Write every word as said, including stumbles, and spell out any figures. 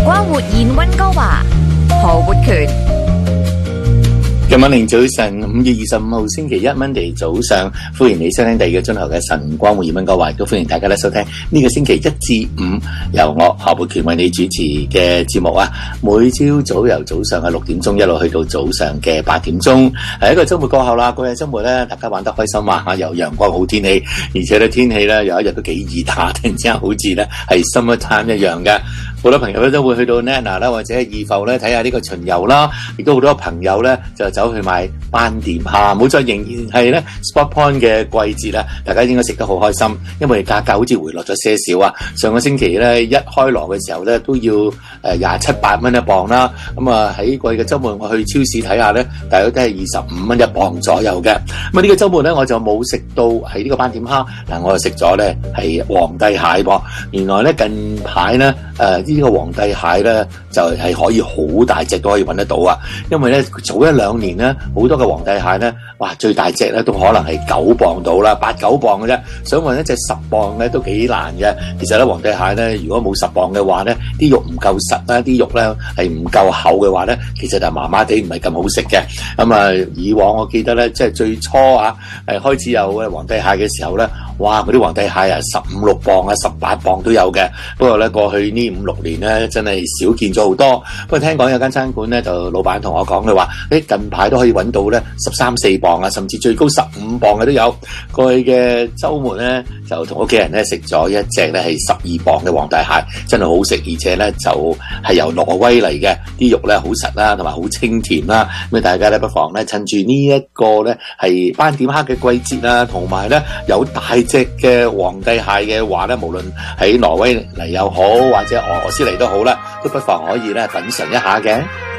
瓜活現溫哥華，何活權。 今晚凌早晨，五月二十五號星期一 Monday 早上，歡迎你收聽第二個鐘頭嘅晨光活現溫哥華，亦都歡迎大家咧收聽呢個星期一至五由我何活權為你主持嘅節目啊。每朝早由早上嘅六點鐘一路去到早上嘅八點鐘，係一個週末過後啦。嗰日週末咧，大家玩得開心啊！有陽光好天氣，而且咧天氣咧有一日都幾熱下，突然之間好似咧係 summer time 一樣嘅。好多朋友咧都會去到 Nana 啦，或者係義埠咧睇下呢個巡遊啦，亦都好多朋友咧就走去買斑點蝦。冇錯，仍然係咧 Sport Point 嘅季節啦，大家應該食得好開心，因為價格好似回落咗些少啊。上個星期咧一開鑼嘅時候咧都要誒廿七八蚊一磅啦，咁啊喺貴嘅週末我去超市睇下咧，大約都係二十五蚊一磅左右嘅。咁啊呢個週末咧我就冇食到係呢個斑點蝦，嗱我就食咗咧係皇帝蟹噃。原來咧近排咧誒。呃呢個皇帝蟹咧就係、是、可以好大隻都可以揾得到啊！因為咧早一兩年咧好多嘅皇帝蟹咧，哇最大隻咧都可能係九磅到啦，八九磅嘅啫。想揾一隻十磅咧都幾難嘅。其實咧皇帝蟹咧如果冇十磅嘅話咧，啲肉唔夠實啦，啲肉咧係唔夠厚嘅話咧，其實就麻麻地唔係咁好食嘅。咁、嗯、啊以往我記得咧即係最初啊誒開始有嘅皇帝蟹嘅時候咧，哇嗰啲皇帝蟹啊十五六磅啊十八磅都有嘅。不過咧過去呢五六年咧真係少見咗好多，不過聽講有間餐館咧就老闆同我講嘅話，誒近排都可以揾到咧十三四磅啊，甚至最高十五磅嘅都有。過去嘅週末咧就同屋企人咧食咗一隻咧係十二磅嘅皇帝蟹，真係好食，而且咧就係由挪威嚟嘅，啲肉咧好實啦，同埋好清甜啦。咁大家咧不妨咧趁住呢一個咧係斑點蝦嘅季節啊，同埋咧有大隻嘅皇帝蟹嘅話咧，無論喺挪威嚟又好或者俄羅斯嚟都好啦，都不妨可以咧品嘗一下嘅。